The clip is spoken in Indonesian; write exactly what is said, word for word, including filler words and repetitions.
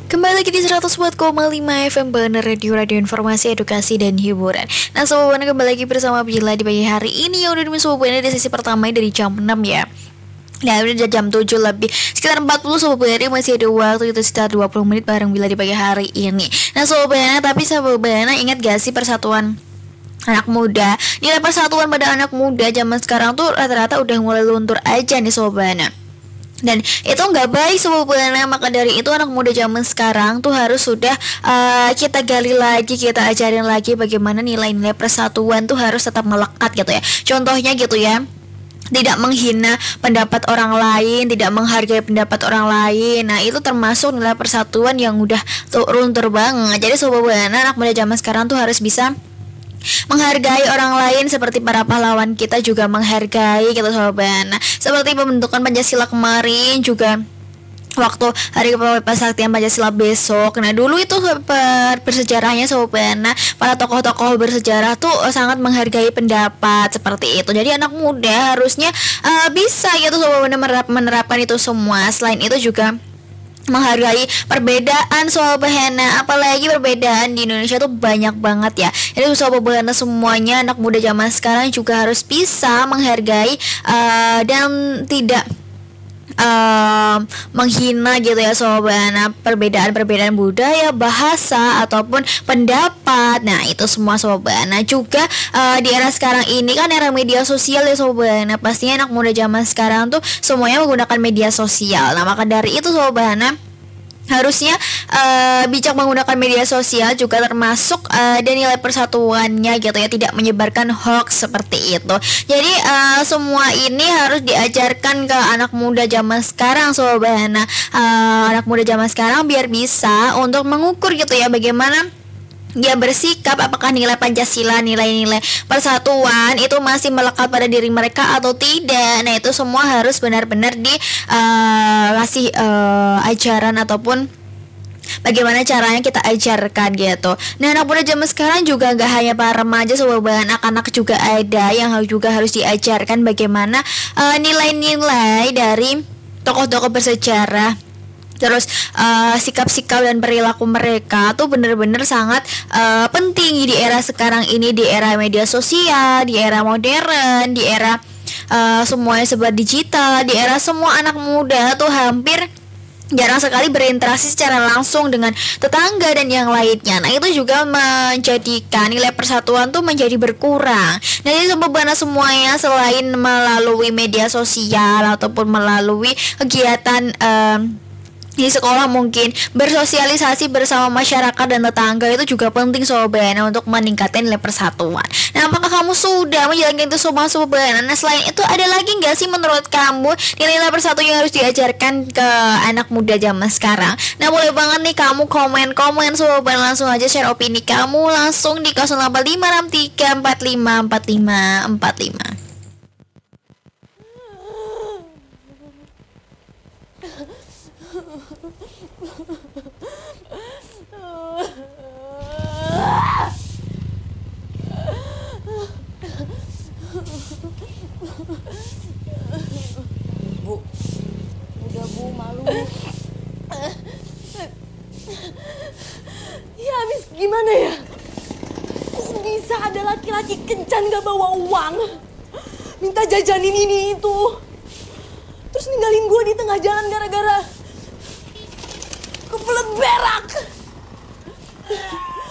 Kembali lagi di seratus empat koma lima F M Bener Radio, Radio Informasi, Edukasi, dan Hiburan. Nah Sobat Buana, kembali lagi bersama Bila di pagi hari ini. Yang udah demi Sobat Buana di sesi pertama dari jam enam ya. Nah udah jam tujuh lebih sekitar empat puluh Sobat Buana, masih ada waktu itu sekitar dua puluh menit bareng Bila di pagi hari ini. Nah Sobat Buana, tapi Sobat Buana ingat gak sih persatuan anak muda? Nilai persatuan pada anak muda zaman sekarang tuh rata-rata udah mulai luntur aja nih Sobat Buana. Dan itu nggak baik Sobat Buana. Maka dari itu anak muda zaman sekarang tuh harus sudah uh, kita gali lagi, kita ajarin lagi bagaimana nilai-nilai persatuan tuh harus tetap melekat gitu ya. Contohnya gitu ya, tidak menghina pendapat orang lain, tidak menghargai pendapat orang lain. Nah itu termasuk nilai persatuan yang udah tuh luntur banget. Jadi Sobat Buana, anak muda zaman sekarang tuh harus bisa menghargai orang lain seperti para pahlawan kita juga menghargai gitu Sobat Buana. Seperti pembentukan Pancasila kemarin juga waktu Hari Kesaktian Pancasila besok. Nah dulu itu bersejarahnya Sobat Buana, para tokoh-tokoh bersejarah tuh sangat menghargai pendapat seperti itu. Jadi anak muda harusnya uh, bisa gitu Sobat Buana menerap, menerapkan itu semua. Selain itu juga menghargai perbedaan Sobat Buana, apalagi perbedaan di Indonesia tuh banyak banget ya. Jadi Sobat Buana semuanya anak muda zaman sekarang juga harus bisa menghargai uh, dan tidak uh, menghina gitu ya Sobat Buana, perbedaan-perbedaan budaya, bahasa ataupun pendapat. Nah itu semua Sobat Buana juga uh, di era sekarang ini kan era media sosial ya Sobat Buana. Pastinya anak muda zaman sekarang tuh semuanya menggunakan media sosial. Nah maka dari itu Sobat Buana harusnya uh, bijak menggunakan media sosial juga termasuk uh, dan nilai persatuannya gitu ya, tidak menyebarkan hoax seperti itu. Jadi uh, semua ini harus diajarkan ke anak muda zaman sekarang Sobat Buana, uh, anak muda zaman sekarang biar bisa untuk mengukur gitu ya bagaimana dia bersikap, apakah nilai Pancasila, nilai-nilai persatuan itu masih melekat pada diri mereka atau tidak. Nah itu semua harus benar-benar dikasih uh, uh, ajaran ataupun bagaimana caranya kita ajarkan gitu. Nah anak muda zaman sekarang juga gak hanya para remaja Sobat Buana, anak-anak juga ada yang juga harus diajarkan bagaimana uh, nilai-nilai dari tokoh-tokoh bersejarah. Terus uh, sikap-sikap dan perilaku mereka tuh bener-bener sangat uh, penting di era sekarang ini, di era media sosial, di era modern, di era uh, semuanya serba digital, di era semua anak muda tuh hampir jarang sekali berinteraksi secara langsung dengan tetangga dan yang lainnya. Nah itu juga menjadikan nilai persatuan tuh menjadi berkurang. Jadi Sobat Buana semuanya selain melalui media sosial ataupun melalui kegiatan um, di sekolah mungkin bersosialisasi bersama masyarakat dan tetangga itu juga penting Sobat Buana untuk meningkatkan nilai persatuan. Nah apakah kamu sudah menjalankan itu semua Sobat Buana? Nah selain itu ada lagi nggak sih menurut kamu nilai-nilai persatuan yang harus diajarkan ke anak muda zaman sekarang? Nah boleh banget nih kamu komen-komen Sobat Buana, langsung aja share opini kamu langsung di nol delapan lima enam tiga empat lima empat lima empat lima. Bu, udah Bu, malu. Ya habis gimana ya? Kok bisa ada laki-laki kencan gak bawa uang, minta jajanin ini itu, terus ninggalin gue di tengah jalan gara-gara kebelet berak.